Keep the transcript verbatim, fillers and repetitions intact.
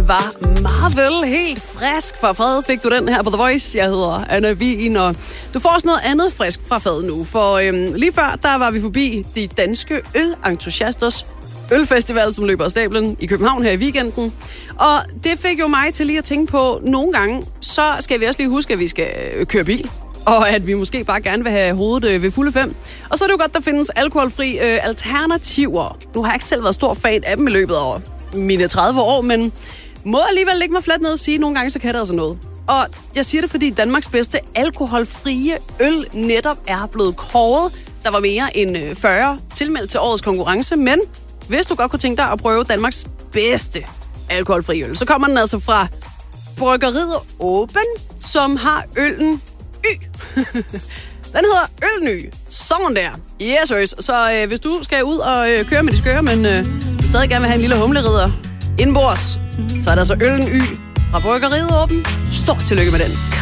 Det var Marvel, helt frisk fra fad. Fik du den her på The Voice? Jeg hedder Anna Wien, og du får også noget andet frisk fra fad nu. For øhm, lige før, der var vi forbi de danske ølentusiasters ølfestival, som løber af stablen i København her i weekenden. Og det fik jo mig til lige at tænke på, nogle gange, så skal vi også lige huske, at vi skal køre bil. Og at vi måske bare gerne vil have hovedet ved fulde fem. Og så er det jo godt, der findes alkoholfri øh, alternativer. Nu har jeg ikke selv været stor fan af dem i løbet af mine tredive år, men må alligevel lægge mig fladt ned og sige, at nogle gange så kan det altså noget. Og jeg siger det, fordi Danmarks bedste alkoholfrie øl netop er blevet kåret. Der var mere end fyrre tilmeldt til årets konkurrence, men hvis du godt kunne tænke dig at prøve Danmarks bedste alkoholfri øl, så kommer den altså fra Bryggeriet Åben, som har øllen Y. Den hedder Ølny. Sådan der. Yes, så øh, hvis du skal ud og øh, køre med de skøre, men øh, du stadig gerne vil have en lille humleridder indenbords, så er der så Øllen Y fra Bryggeriet Åben. Stort tillykke med den.